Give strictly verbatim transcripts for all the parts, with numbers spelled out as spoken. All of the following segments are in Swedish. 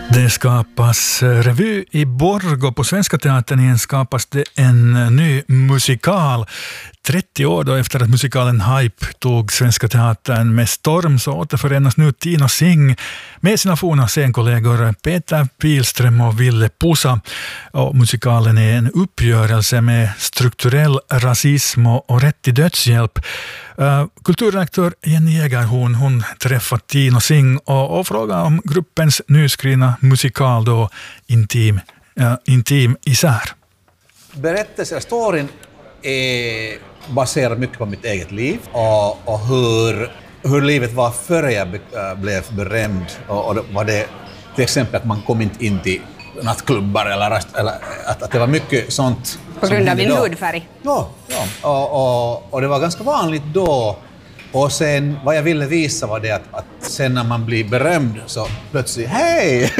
Det skapas revy i Borgå. På Svenska Teatern skapas det en ny musikal. trettio år då efter att musikalen Hype tog Svenska Teatern med storm så återförenas nu Tino Singh med sina forna scenkollegor Peter Pilström och Ville Pusa. Och musikalen är en uppgörelse med strukturell rasism och rätt till dödshjälp. Uh, kulturredaktör Jenny Jägerhorn, hon träffade Tino Singh och, och frågade om gruppens nyskrivna musikal då Intim, uh, intim isär. Berättelsen, storyn är baserad mycket på mitt eget liv och, och hur, hur livet var före jag be, äh, blev berömd. Och, och var det till exempel att man kom inte in till nattklubbar eller, eller att, att det var mycket sånt. På grund av din hudfärg? Ja, ja. Och, och, och det var ganska vanligt då. Och sen vad jag ville visa var det att, att sen när man blir berömd så plötsligt, hej!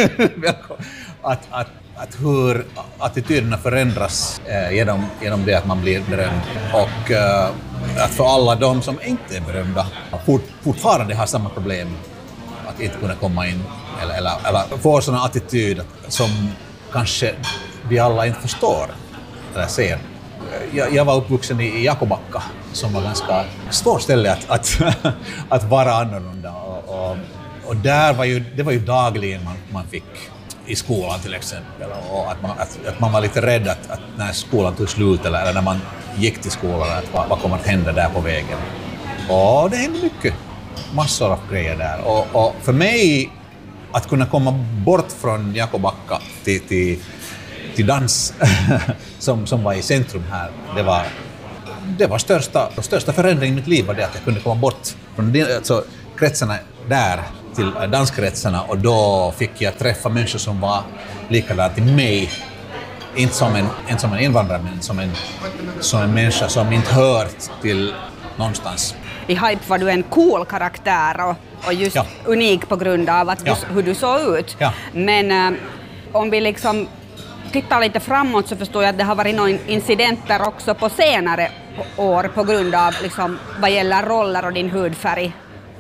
att, att Att hur attityderna förändras eh, genom, genom det att man blir berömd. Och eh, att för alla de som inte är berömda fort, fortfarande har samma problem att inte kunna komma in eller, eller, eller få sådana attityd som kanske vi alla inte förstår eller ser. Jag, jag var uppvuxen i Jakobacka som var ganska svårt ställe att, att, att vara annorlunda. Och, och, och där var ju, det var ju dagligen man, man fick i skolan till exempel, och att man, att, att man var lite rädd att, att när skolan tog slut eller, eller när man gick till skolan, att vad, vad kommer att hända där på vägen. Och det hände mycket, massor av grejer där. Och, och för mig, att kunna komma bort från Jakobacka till, till, till dans som, som var i centrum här, det var, det var största, största förändringen i mitt liv var det att jag kunde komma bort från det, alltså, kretsarna där till danskretsarna, och då fick jag träffa människor som var likadana till mig. Inte som en, inte som en invandrare, men som en, som en människa som inte hört till någonstans. I Hype var du en cool karaktär och, och just ja. unik på grund av att ja. du, hur du såg ut. Ja. Men äh, om vi liksom tittar lite framåt så förstår jag att det har varit några incidenter också på senare år på grund av liksom, vad gäller roller och din hudfärg.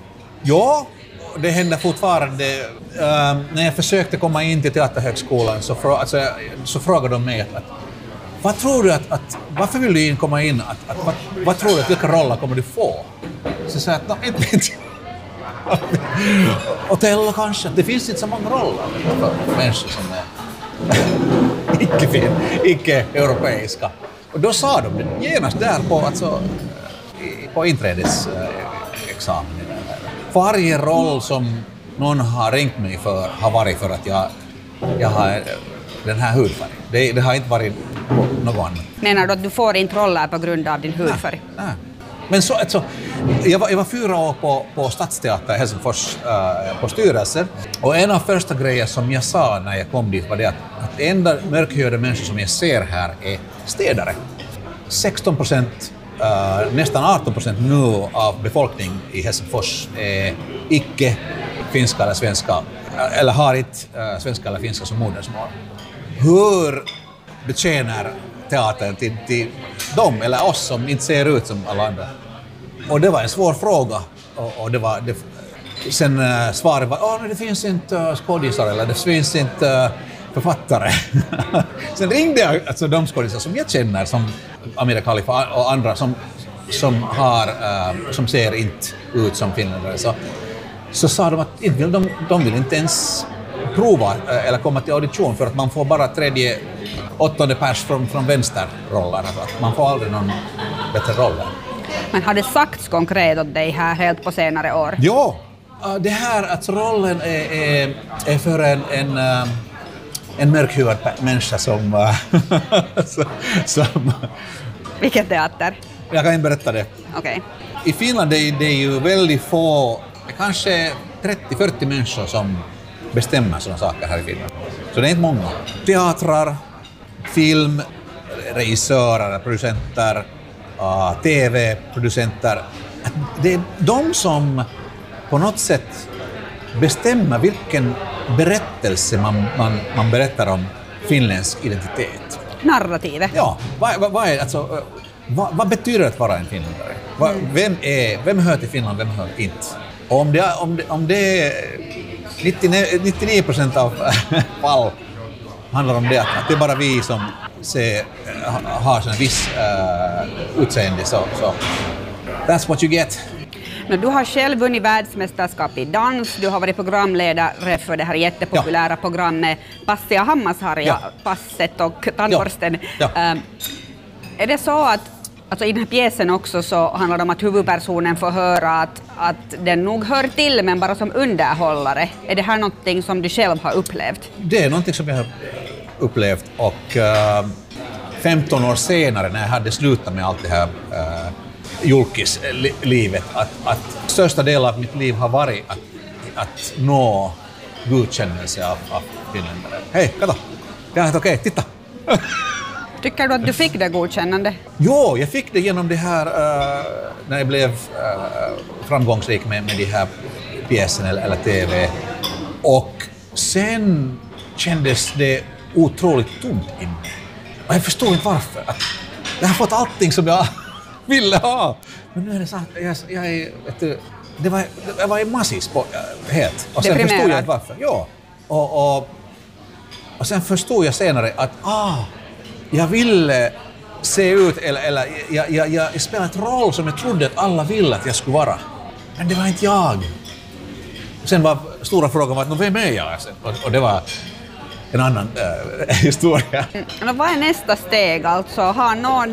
Ja, det händer fortfarande. Uh, när jag försökte komma in till Teaterhögskolan så, frå, alltså, så frågade de mig att, att vad tror du att, att varför vill du in komma in? Att, att, vad, vad tror du att vilka roller kommer du få? Så sa jag att inte vet jag. Otello kanske. Det finns inte så många roller för människor som är icke, icke-europeiska. Och då sa de genast där på, alltså, på inträdesexamen. Varje roll som någon har ringt mig för har varit för att jag, jag har den här hudfärgen. Det, det har inte varit något annat. Menar du att du får inte roller på grund av din hudfärg? Nej, nej. Men så, alltså, jag, var, jag var fyra år på, på Stadsteater i Helsingfors uh, på styrelsen. Och en av första grejer som jag sa när jag kom dit var det att, att enda mörkhyade människor som jag ser här är städare. sexton procent Uh, nästan arton procent nu av befolkningen i Helsingfors är icke finska eller svenska, eller har inte uh, svenska eller finska som modersmål. Hur betjänar teatern till, till dem eller oss som inte ser ut som alla andra? Och det var en svår fråga. Och, och det var, det, sen uh, svaret var att oh, det finns inte uh, skådisar eller det finns inte uh, författare. Sen ringde jag alltså, de skådisar som jag känner, som Amira Khalifa och andra som, som, har, uh, som ser inte ut som finländare. Så, så sa de att inte vill de, de vill inte ens prova uh, eller komma till audition för att man får bara tredje, åttonde pers från, från vänsterroller. Alltså att man får aldrig någon bättre roller. Men har det sagts konkret åt dig här helt på senare år? Ja, uh, det här att rollen är, är, är för en, en uh, en mörkhyad människa som, som... Vilken teater? Jag kan inte berätta det. Okay. I Finland är det ju väldigt få, kanske trettio till fyrtio människor som bestämmer sådana saker här i Finland. Så det är inte många. Teatrar, film, regissörer, producenter, uh, tv-producenter. Det är de som på något sätt bestämma vilken berättelse man, man, man berättar om finländsk identitet. Narrativet. Ja, vad, vad, vad, är, alltså, vad, vad betyder det att vara en finländare? Vad, vem, är, vem hör till Finland, vem hör inte? Och om det, om det, om det nittionio procent av fall handlar om det att, att det är bara vi som ser, har en viss uh, utseende. Så, så that's what you get. Du har själv vunnit världsmästerskap i dans, du har varit programledare för det här jättepopulära ja. programmet Passia Hammasharja, ja. Passet och tandborsten. Ja. Ja. Uh, är det så att alltså i den här pjäsen också så handlar det om att huvudpersonen får höra att, att den nog hör till men bara som underhållare. Är det här någonting som du själv har upplevt? Det är någonting som jag har upplevt och uh, femton år senare när jag hade slutat med allt det här uh, julkislivet att, att största delen av mitt liv har varit att, att nå godkännelse av, av finländare. Hej, kato! Det är helt okej, titta! Tycker du att du fick det godkännande? Jo, jag fick det genom det här uh, när jag blev uh, framgångsrik med, med de här pjäsen eller, eller tv. Och sen kändes det otroligt tomt inne. Och jag förstår inte varför. Att jag har fått allting som jag ville ha. Men nu är det så att jag, jag är, vet du, det var, jag var en massis på helt. Och sen förstod jag inte varför. Ja. Och, och, och sen förstod jag senare att ah, jag ville se ut, eller, eller jag, jag, jag spelade en roll som jag trodde att alla ville att jag skulle vara. Men det var inte jag. Sen var stora frågan var, vem är jag? Och, och det var en annan äh, historia. Men vad är nästa steg? Alltså, har någon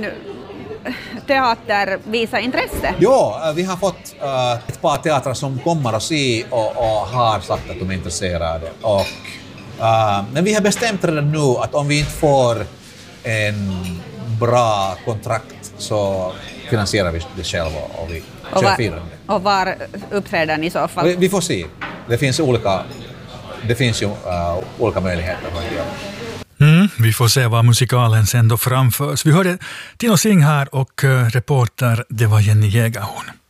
teater visat intresse? Ja, vi har fått äh, ett par teatrar som kommer att se och, och har sagt att de är intresserade. Och, äh, men vi har bestämt redan nu att om vi inte får en bra kontrakt så finansierar vi det själva och vi och kör var, firande. Och var uppträder ni i så fall? Vi, vi får se. Det finns olika, det finns ju uh, olika möjligheter. Mm, vi får se vad musikalen sen då framförs. Vi hörde Tino Singh här och uh, reporter, det var Jenny Jägerhorn.